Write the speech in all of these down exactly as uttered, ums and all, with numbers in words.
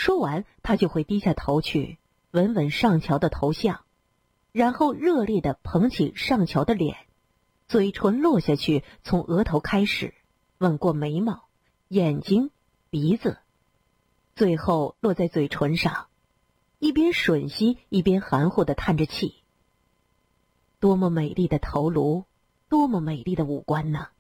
说完，他就会低下头去吻吻上乔的头像，然后热烈地捧起上乔的脸，嘴唇落下去，从额头开始吻过眉毛、眼睛、鼻子，最后落在嘴唇上，一边吮吸一边含糊地叹着气。多么美丽的头颅，多么美丽的五官呢！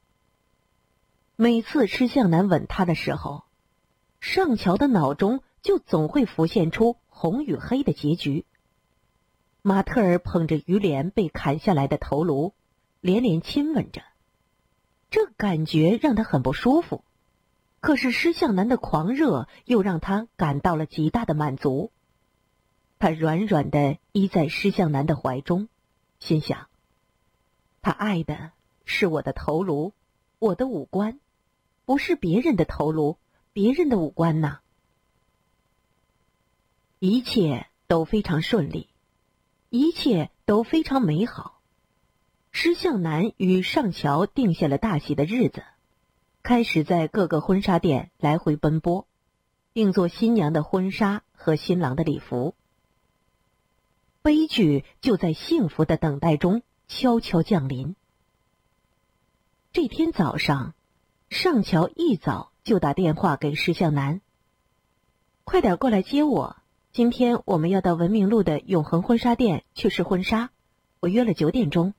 每次施向南吻她的时候，上乔的脑中就总会浮现出红与黑的结局。马特尔捧着于连被砍下来的头颅，连连亲吻着，这感觉让他很不舒服。可是施向南的狂热又让他感到了极大的满足。他软软地依在施向南的怀中，心想，他爱的是我的头颅，我的五官，不是别人的头颅，别人的五官呐。一切都非常顺利，一切都非常美好。施向南与上乔定下了大喜的日子，开始在各个婚纱店来回奔波，定做新娘的婚纱和新郎的礼服。悲剧就在幸福的等待中悄悄降临。这天早上，上乔一早就打电话给施向南，快点过来接我，今天我们要到文明路的永恒婚纱店去试婚纱，我约了九点钟。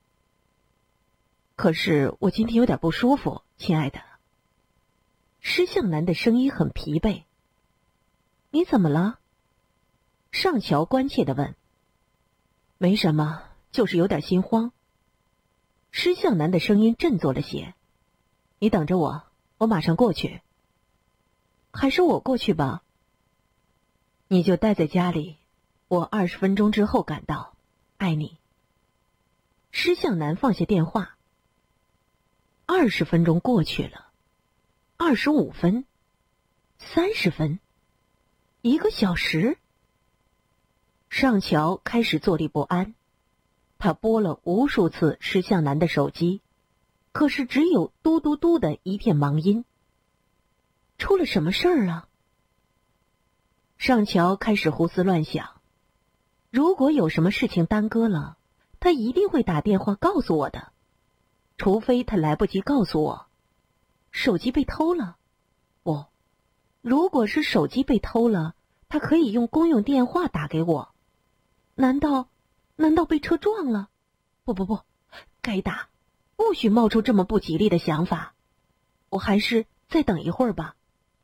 可是我今天有点不舒服，亲爱的。施向南的声音很疲惫。你怎么了？上乔关切地问。没什么，就是有点心慌。施向南的声音振作了些。你等着我，我马上过去。还是我过去吧。你就待在家里，我二十分钟之后赶到。爱你。施向南放下电话。二十分钟过去了，二十五分，三十分，一个小时。上乔开始坐立不安，他拨了无数次施向南的手机，可是只有嘟嘟嘟的一片忙音。出了什么事儿啊？上乔开始胡思乱想，如果有什么事情耽搁了，他一定会打电话告诉我的，除非他来不及告诉我。手机被偷了？不，如果是手机被偷了，他可以用公用电话打给我。难道难道被车撞了？不不不，该打，不许冒出这么不吉利的想法。我还是再等一会儿吧。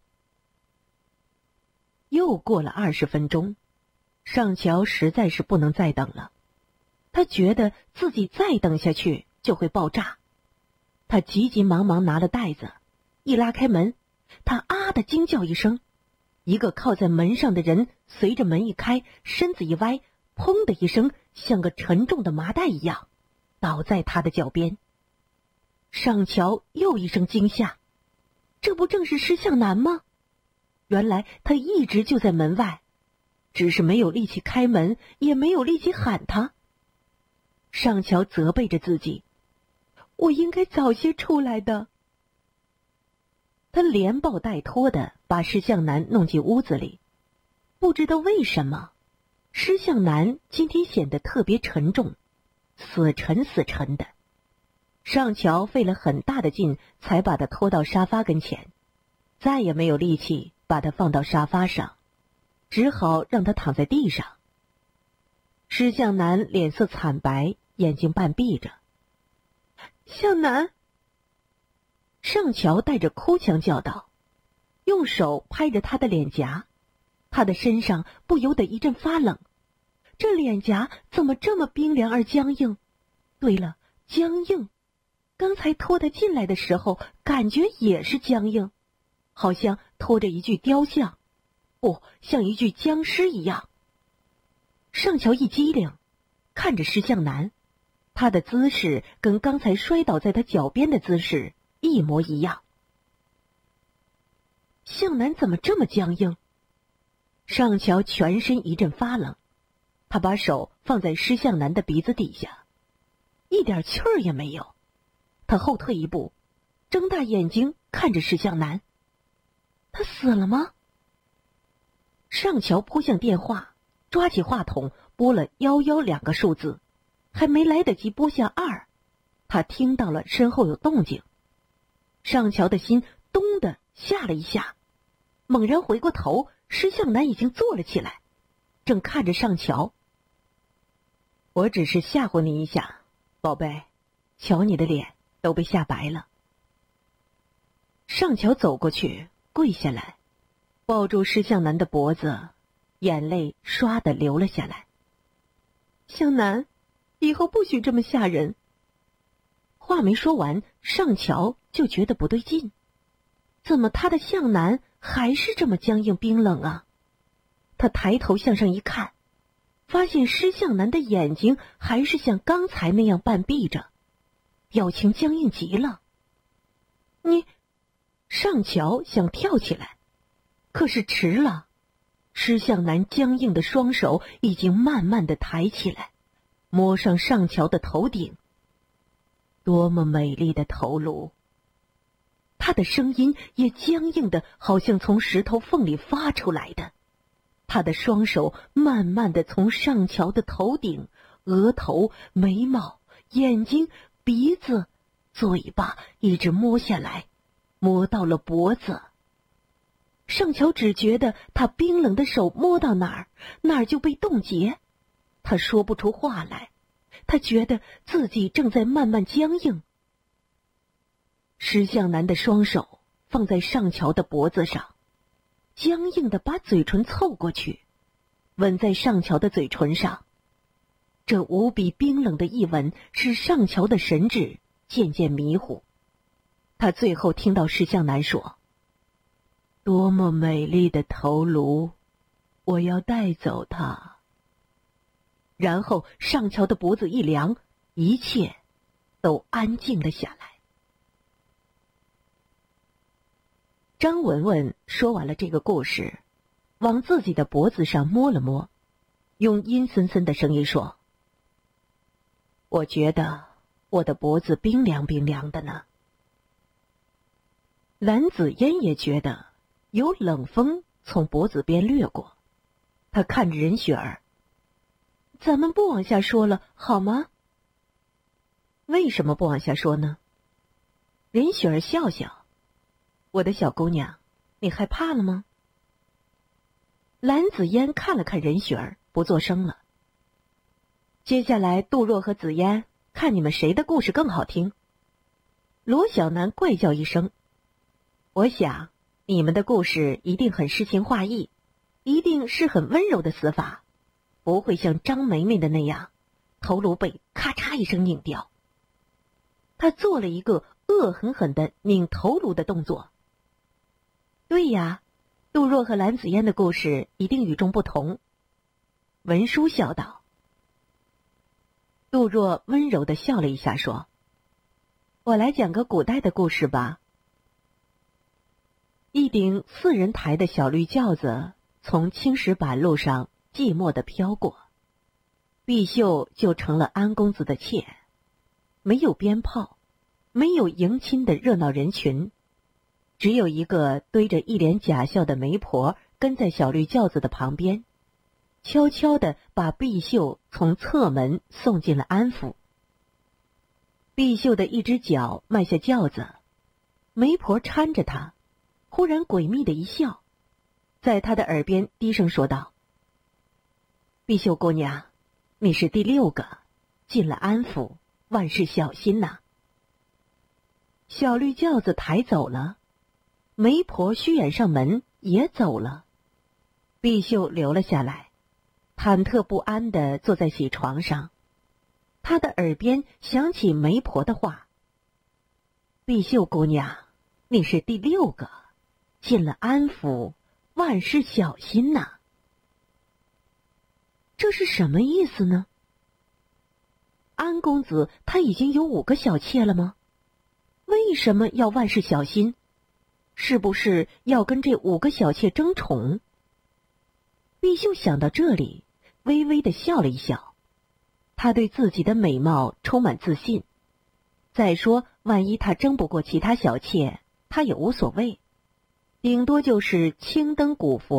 又过了二十分钟，上乔实在是不能再等了，他觉得自己再等下去就会爆炸。他急急忙忙拿了袋子，一拉开门，他啊的惊叫一声，一个靠在门上的人随着门一开，身子一歪，砰的一声，像个沉重的麻袋一样倒在他的脚边。上乔又一声惊吓，这不正是施向南吗？原来他一直就在门外，只是没有力气开门，也没有力气喊他。上乔责备着自己，我应该早些出来的。他连抱带拖的把施向南弄进屋子里，不知道为什么施向南今天显得特别沉重，死沉死沉的。上乔费了很大的劲才把他拖到沙发跟前，再也没有力气把他放到沙发上，只好让他躺在地上。施向南脸色惨白，眼睛半闭着。向南！上乔带着哭腔叫道，用手拍着他的脸颊，他的身上不由得一阵发冷，这脸颊怎么这么冰凉而僵硬？对了，僵硬。刚才拖他进来的时候，感觉也是僵硬，好像拖着一具雕像，不，像一具僵尸一样。上乔一激灵，看着施向南，他的姿势跟刚才摔倒在他脚边的姿势一模一样。向南怎么这么僵硬？上乔全身一阵发冷，他把手放在施向南的鼻子底下，一点气儿也没有。他后退一步，睁大眼睛看着施向南。他死了吗？ 上桥扑向电话，抓起话筒拨了幺幺两个数字，还没来得及拨下二，他听到了身后有动静。上桥的心咚的吓了一下，猛然回过头，施向南已经坐了起来，正看着上桥。我只是吓唬你一下，宝贝，瞧你的脸都被吓白了。上桥走过去，跪下来，抱住施向南的脖子，眼泪唰的流了下来。向南，以后不许这么吓人。话没说完，上桥就觉得不对劲，怎么他的向南还是这么僵硬冰冷啊？他抬头向上一看，发现施向南的眼睛还是像刚才那样半闭着，表情僵硬极了。你，上桥想跳起来，可是迟了。施向南僵硬的双手已经慢慢的抬起来，摸上上桥的头顶。多么美丽的头颅！他的声音也僵硬的好像从石头缝里发出来的。他的双手慢慢的从上桥的头顶、额头、眉毛、眼睛、鼻子、嘴巴一直摸下来，摸到了脖子。上桥只觉得他冰冷的手摸到哪儿，哪儿就被冻结。他说不出话来，他觉得自己正在慢慢僵硬。施向南的双手放在上桥的脖子上，僵硬的把嘴唇凑过去，吻在上桥的嘴唇上。这无比冰冷的一吻使上桥的神智渐渐迷糊。他最后听到施向南说：多么美丽的头颅，我要带走它。然后上桥的脖子一凉，一切都安静了下来。张文文说完了这个故事，往自己的脖子上摸了摸，用阴森森的声音说：我觉得我的脖子冰凉冰凉的呢。蓝子嫣也觉得有冷风从脖子边掠过，他看着任雪儿：咱们不往下说了好吗？为什么不往下说呢？任雪儿笑笑：我的小姑娘，你害怕了吗？蓝子嫣看了看任雪儿，不作声了。接下来杜若和子嫣，看你们谁的故事更好听。罗小楠怪叫一声：我想你们的故事一定很诗情画意，一定是很温柔的死法，不会像张梅梅的那样头颅被咔嚓一声拧掉。他做了一个恶狠狠的拧头颅的动作。对呀，杜若和蓝子嫣的故事一定与众不同。文书笑道。杜若温柔地笑了一下说：我来讲个古代的故事吧。一顶四人抬的小绿轿子从青石板路上寂寞地飘过，碧秀就成了安公子的妾。没有鞭炮，没有迎亲的热闹人群，只有一个堆着一脸假笑的媒婆跟在小绿轿子的旁边，悄悄地把碧秀从侧门送进了安府。碧秀的一只脚迈下轿子，媒婆搀着她，忽然诡秘的一笑，在她的耳边低声说道：碧秀姑娘，你是第六个，进了安府，万事小心呐。小绿轿子抬走了，媒婆虚掩上门也走了，碧秀留了下来，忐忑不安地坐在喜床上。她的耳边响起媒婆的话：碧秀姑娘，你是第六个，进了安府，万事小心呐。这是什么意思呢？安公子他已经有五个小妾了吗？为什么要万事小心？是不是要跟这五个小妾争宠？碧秀想到这里，微微的笑了一笑。她对自己的美貌充满自信。再说，万一她争不过其他小妾，她也无所谓，顶多就是青灯古佛